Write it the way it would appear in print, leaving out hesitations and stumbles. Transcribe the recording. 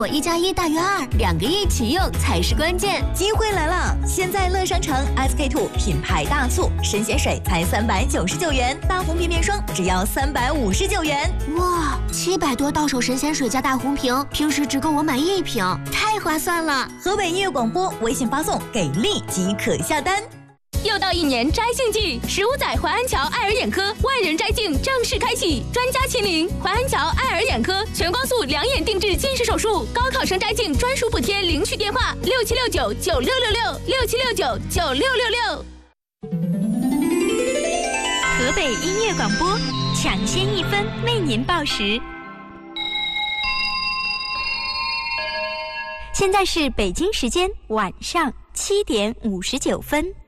我1+1大于2，两个一起用才是关键。 机会来了！现在乐商城 SK2 品牌大促，神仙水才399元，大红瓶面霜只要359元。 哇，700多到手神仙水加大红瓶，平时只够我买1瓶，太划算了！ 河北音乐广播微信发送“给力”即可下单。 又到1年摘镜季，15载淮安桥爱尔眼科万人摘镜正式开启，专家亲临淮安桥爱尔眼科，全光速两眼定制近视手术，高考生摘镜专属补贴，领取电话67699666，67699666。 河北音乐广播抢先1分为您报时。现在是北京时间晚上7点59分。